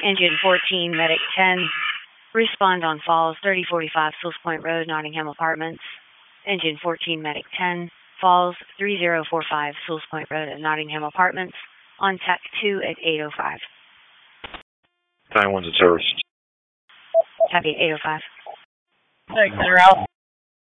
Engine 14, Medic 10. Respond on Falls 3045 Sills Point Road, Nottingham Apartments. Engine 14, Medic 10. Falls 3045 Sills Point Road at Nottingham Apartments. On TAC 2 at 805. 9-1's a terrorist. Copy 805. Hey, clear out.